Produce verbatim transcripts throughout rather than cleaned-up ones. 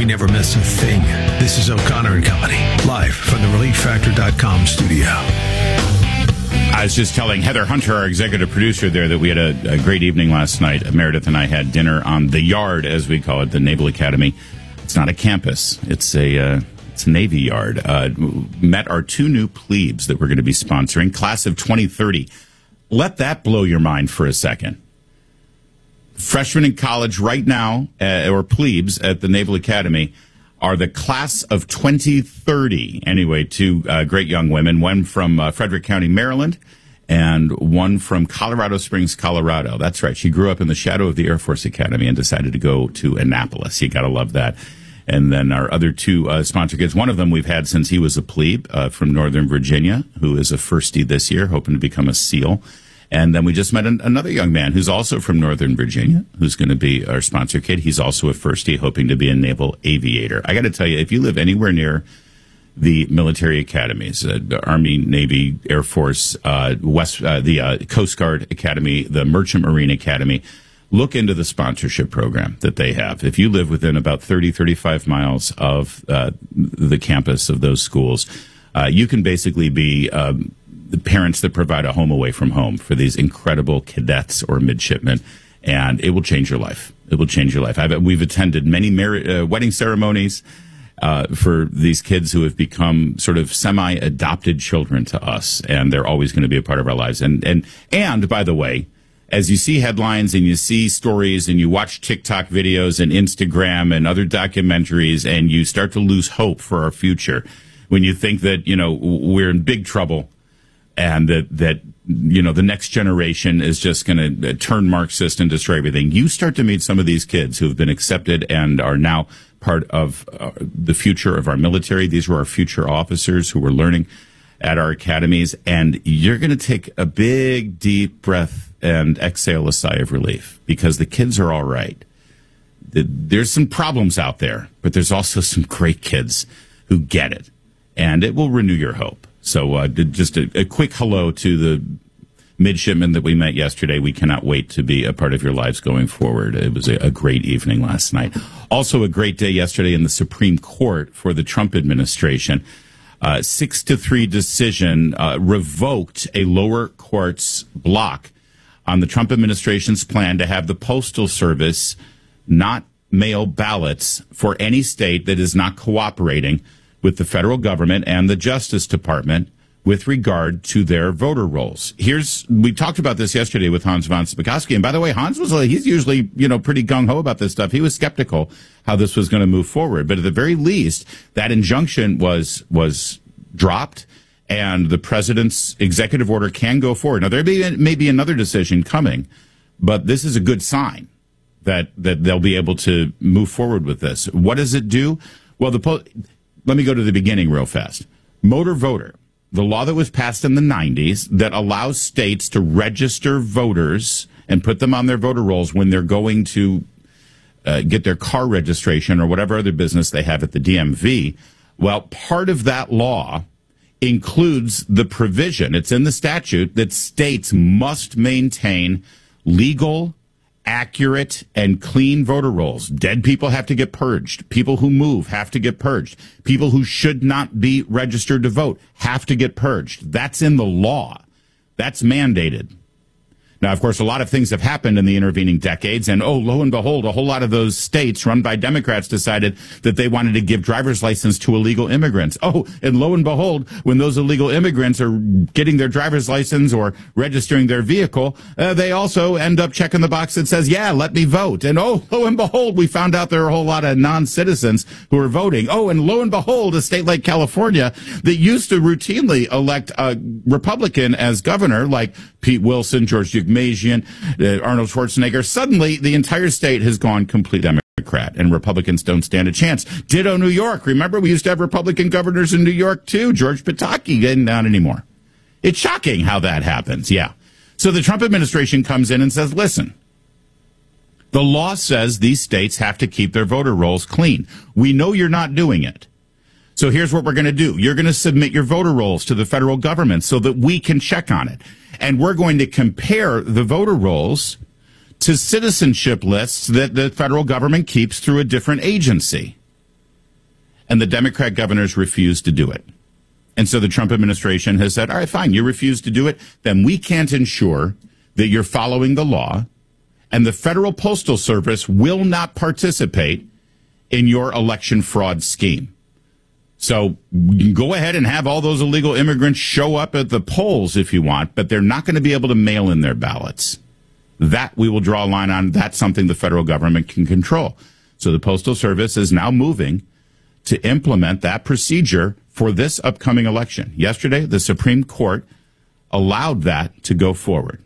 We never miss a thing. This is O'Connor and Company, live from the relief factor dot com studio. I was just telling Heather Hunter, our executive producer there, that we had a, a great evening last night. Meredith and I had dinner on the yard, as we call it, the Naval Academy. It's not a campus. It's a uh, it's a Navy yard. Uh, met our two new plebes that we're going to be sponsoring, class of twenty thirty. Let that blow your mind for a second. Freshmen in college right now, uh, or plebes at the Naval Academy, are the class of twenty thirty. Anyway, two uh, great young women, one from uh, Frederick County, Maryland, and one from Colorado Springs, Colorado. That's right. She grew up in the shadow of the Air Force Academy and decided to go to Annapolis. You got to love that. And then our other two uh, sponsor kids, one of them we've had since he was a plebe uh, from Northern Virginia, who is a firstie this year, hoping to become a SEAL. And then we just met an, another young man who's also from Northern Virginia, who's going to be our sponsor kid. He's also a firstie, hoping to be a naval aviator. I got to tell you, if you live anywhere near the military academies, uh, the Army, Navy, Air Force, uh, West, uh, the uh, Coast Guard Academy, the Merchant Marine Academy, look into the sponsorship program that they have. If you live within about thirty, thirty-five miles of uh, the campus of those schools, uh, you can basically be um, the parents that provide a home away from home for these incredible cadets or midshipmen, and it will change your life. It will change your life. I've, we've attended many mar- uh, wedding ceremonies uh, for these kids who have become sort of semi-adopted children to us, and they're always going to be a part of our lives. And and and by the way, as you see headlines and you see stories and you watch TikTok videos and Instagram and other documentaries, and you start to lose hope for our future, when you think that, you know, we're in big trouble, and that, that you know, the next generation is just going to turn Marxist and destroy everything. You start to meet some of these kids who have been accepted and are now part of uh, the future of our military. These were our future officers who were learning at our academies. And you're going to take a big, deep breath and exhale a sigh of relief, because the kids are all right. There's some problems out there, but there's also some great kids who get it. And it will renew your hope. So uh, just a, a quick hello to the midshipmen that we met yesterday. We cannot wait to be a part of your lives going forward. It was a, a great evening last night. Also a great day yesterday in the Supreme Court for the Trump administration. Uh, six to three decision uh, revoked a lower court's block on the Trump administration's plan to have the Postal Service not mail ballots for any state that is not cooperating with the federal government and the Justice Department with regard to their voter rolls. Here's, we talked about this yesterday with Hans von Spakovsky. And by the way, Hans was, he's usually, you know, pretty gung-ho about this stuff. He was skeptical how this was going to move forward. But at the very least, that injunction was, was dropped, and the president's executive order can go forward. Now, there may be, may be another decision coming, but this is a good sign that, that they'll be able to move forward with this. What does it do? Well, the po- let me go to the beginning real fast. Motor voter, the law that was passed in the nineties that allows states to register voters and put them on their voter rolls when they're going to uh, get their car registration or whatever other business they have at the D M V. Well, part of that law includes the provision, it's in the statute, that states must maintain legal, accurate, and clean voter rolls. Dead people have to get purged. People who move have to get purged. People who should not be registered to vote have to get purged. That's in the law. That's mandated. Now, of course, a lot of things have happened in the intervening decades, and oh, lo and behold, a whole lot of those states run by Democrats decided that they wanted to give driver's license to illegal immigrants. Oh, and lo and behold, when those illegal immigrants are getting their driver's license or registering their vehicle, uh, they also end up checking the box that says, yeah, let me vote. And oh, lo and behold, we found out there are a whole lot of non-citizens who are voting. Oh, and lo and behold, a state like California that used to routinely elect a Republican as governor, like Pete Wilson, George Deukmejian, uh, Arnold Schwarzenegger, suddenly the entire state has gone complete Democrat, and Republicans don't stand a chance. Ditto New York. Remember, we used to have Republican governors in New York, too. George Pataki, and not anymore. It's shocking how that happens, yeah. So the Trump administration comes in and says, listen, the law says these states have to keep their voter rolls clean. We know you're not doing it. So here's what we're going to do. You're going to submit your voter rolls to the federal government so that we can check on it. And we're going to compare the voter rolls to citizenship lists that the federal government keeps through a different agency. And the Democrat governors refused to do it. And so the Trump administration has said, all right, fine, you refuse to do it, then we can't ensure that you're following the law, and the Federal Postal Service will not participate in your election fraud scheme. So you can go ahead and have all those illegal immigrants show up at the polls if you want, but they're not going to be able to mail in their ballots. That we will draw a line on. That's something the federal government can control. So the Postal Service is now moving to implement that procedure for this upcoming election. Yesterday, the Supreme Court allowed that to go forward.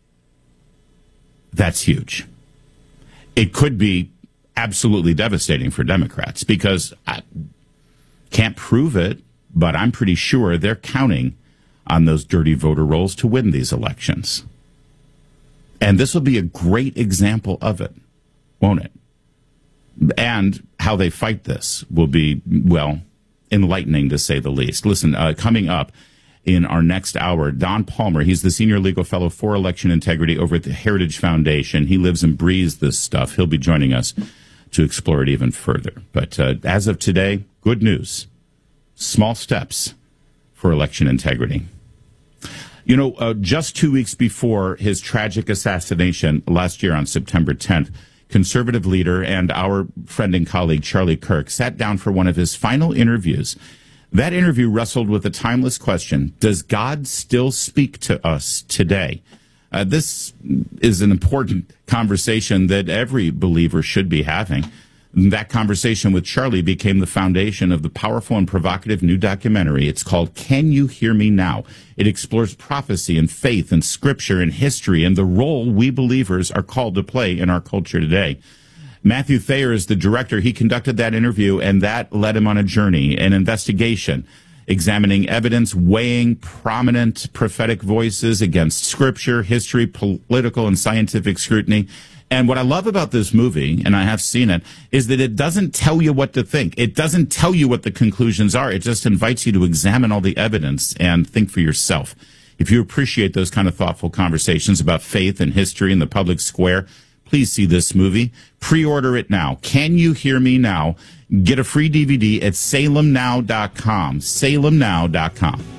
That's huge. It could be absolutely devastating for Democrats because I can't prove it, but I'm pretty sure they're counting on those dirty voter rolls to win these elections. And this will be a great example of it, won't it? And how they fight this will be, well, enlightening to say the least. Listen, uh, coming up in our next hour, Don Palmer, he's the Senior Legal Fellow for Election Integrity over at the Heritage Foundation. He lives and breathes this stuff. He'll be joining us to explore it even further. But uh, as of today, good news. Small steps for election integrity. You know, uh, just two weeks before his tragic assassination last year on September tenth, conservative leader and our friend and colleague Charlie Kirk sat down for one of his final interviews. That interview wrestled with a timeless question: does God still speak to us today? Uh, this is an important conversation that every believer should be having. That conversation with Charlie became the foundation of the powerful and provocative new documentary. It's called Can You Hear Me Now? It explores prophecy and faith and scripture and history and the role we believers are called to play in our culture today. Matthew Thayer is the director. He conducted that interview, and that led him on a journey, an investigation, examining evidence, weighing prominent prophetic voices against scripture, history, political, and scientific scrutiny. And what I love about this movie, and I have seen it, is that it doesn't tell you what to think. It doesn't tell you what the conclusions are. It just invites you to examine all the evidence and think for yourself. If you appreciate those kind of thoughtful conversations about faith and history in the public square, please see this movie. Pre-order it now. Can You Hear Me Now? Get a free D V D at salem now dot com. salem now dot com.